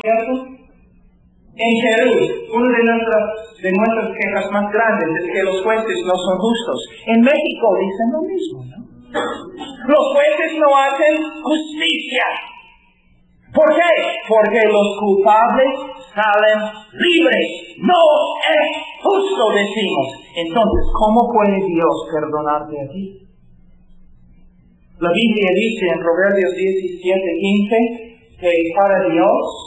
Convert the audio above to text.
¿cierto? En Perú, una de nuestras quejas más grandes es que los jueces no son justos. En México dicen lo mismo, ¿no? Los jueces no hacen justicia. ¿Por qué? Porque los culpables salen libres. No es justo, decimos. Entonces, ¿cómo puede Dios perdonarte a ti? La Biblia dice en Proverbios 17:15 que para Dios